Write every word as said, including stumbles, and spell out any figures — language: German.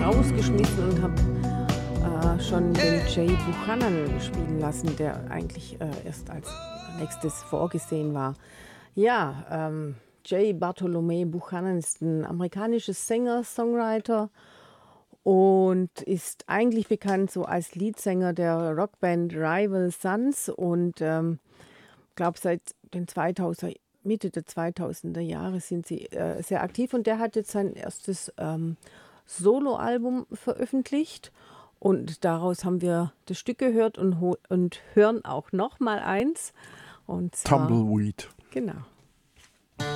rausgeschmissen und habe äh, schon den Jay Buchanan spielen lassen, der eigentlich äh, erst als nächstes vorgesehen war. Ja, ähm, Jay Bartolome Buchanan ist ein amerikanischer Sänger, Songwriter und ist eigentlich bekannt so als Leadsänger der Rockband Rival Sons und ähm, glaube seit den zweitausender, Mitte der zweitausender Jahre sind sie äh, sehr aktiv und der hat jetzt sein erstes ähm, Soloalbum veröffentlicht und daraus haben wir das Stück gehört und, ho- und hören auch noch mal eins und zwar Tumbleweed. genau.